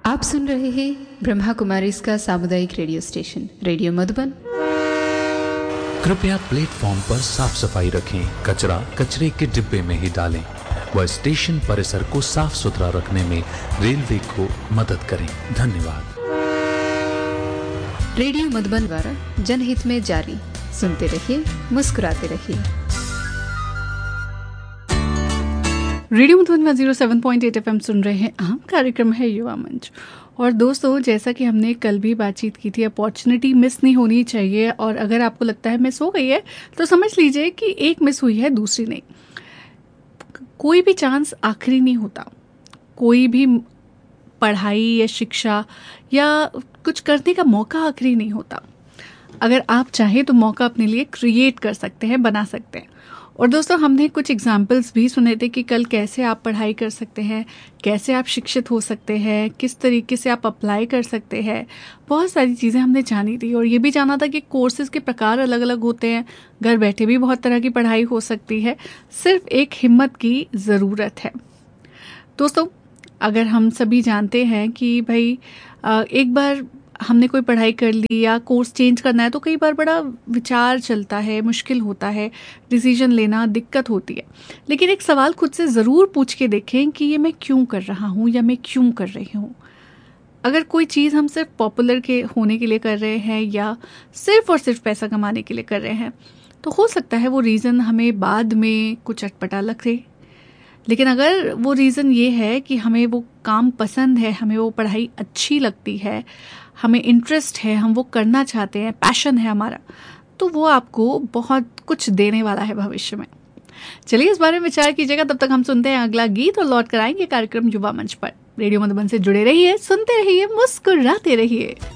आप सुन रहे हैं ब्रह्मा कुमारी इसका सामुदायिक रेडियो स्टेशन रेडियो मधुबन। कृपया प्लेटफॉर्म पर साफ सफाई रखें, कचरा कचरे के डिब्बे में ही डालें व स्टेशन परिसर को साफ सुथरा रखने में रेलवे को मदद करें। धन्यवाद। रेडियो मधुबन द्वारा जनहित में जारी। सुनते रहिए, मुस्कुराते रहिए। रेडियो मधुबन 107.8 FM सुन रहे हैं। अहम कार्यक्रम है युवा मंच। और दोस्तों, जैसा कि हमने कल भी बातचीत की थी, अपॉर्चुनिटी मिस नहीं होनी चाहिए। और अगर आपको लगता है मिस हो गई है तो समझ लीजिए कि एक मिस हुई है, दूसरी नहीं। कोई भी चांस आखिरी नहीं होता। कोई भी पढ़ाई या शिक्षा या कुछ करने का मौका आखिरी नहीं होता। अगर आप चाहें तो मौका अपने लिए क्रिएट कर सकते हैं, बना सकते हैं। और दोस्तों, हमने कुछ एग्जाम्पल्स भी सुने थे कि कल कैसे आप पढ़ाई कर सकते हैं, कैसे आप शिक्षित हो सकते हैं, किस तरीके से आप अप्लाई कर सकते हैं। बहुत सारी चीज़ें हमने जानी थी। और ये भी जाना था कि कोर्सेज़ के प्रकार अलग अलग होते हैं। घर बैठे भी बहुत तरह की पढ़ाई हो सकती है। सिर्फ एक हिम्मत की ज़रूरत है। दोस्तों, अगर हम सभी जानते हैं कि भाई एक बार हमने कोई पढ़ाई कर ली या कोर्स चेंज करना है तो कई बार बड़ा विचार चलता है, मुश्किल होता है, डिसीजन लेना दिक्कत होती है। लेकिन एक सवाल खुद से ज़रूर पूछ के देखें कि ये मैं क्यों कर रहा हूँ या मैं क्यों कर रही हूँ। अगर कोई चीज़ हम सिर्फ पॉपुलर के होने के लिए कर रहे हैं या सिर्फ और सिर्फ पैसा कमाने के लिए कर रहे हैं तो हो सकता है वो रीज़न हमें बाद में कुछ अटपटा लगे। लेकिन अगर वो रीज़न ये है कि हमें वो काम पसंद है, हमें वो पढ़ाई अच्छी लगती है, हमें इंटरेस्ट है, हम वो करना चाहते हैं, पैशन है हमारा, तो वो आपको बहुत कुछ देने वाला है भविष्य में। चलिए, इस बारे में विचार कीजिएगा। तब तक हम सुनते हैं अगला गीत और लौट कर आएंगे कार्यक्रम युवा मंच पर। रेडियो मधुबन से जुड़े रहिए, सुनते रहिए, मुस्कुराते रहिए।